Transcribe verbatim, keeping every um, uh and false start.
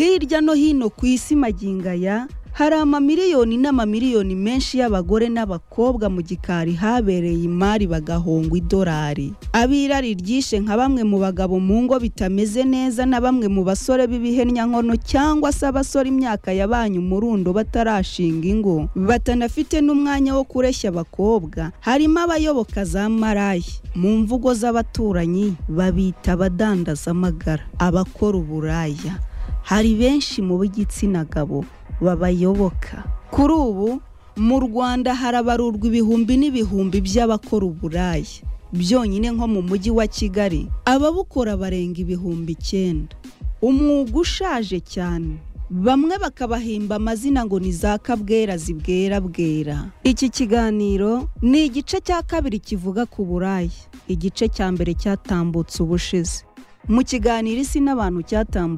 hirya no hino ku isi magingaya hari amamiliyoni n'amamiliyoni menshi y'abagore n'abakobwa mu gikari habereye imari bagahongwa idolari. Abirari ryishe nka bamwe mu bagabo mu ngo bitameze neza na bamwe mu basore b'ibihenya nkono cyangwa se abasore imyaka yabanye umurundo batarashinga ingo batanafite n'umwanya wo kureshya abakobwa. Harimo abayoboka za marayi, mu mvugo z'abaturanyi babita abadandaza amagara, abakora uburaya. Hari benshi mu b'igitsina gabo babayoboka. Kuri ubu mu Rwanda harabarurwa ibihumbi n'ibihumbi by'abakora uburaya. Byonyine nko mu mujyi wa Kigali ababukora barenga ibihumbi icyenda. Umwuga ushaje cyane, bamwe bakabahimba amazina ngo ni za kabwera zibwera bwera. Iki kiganiro ni igice cya kabiri kivuga ku buraya. Igice cya mbere cyatambutse ubushize. Mu kiganiro isi n'abantu cyatambutse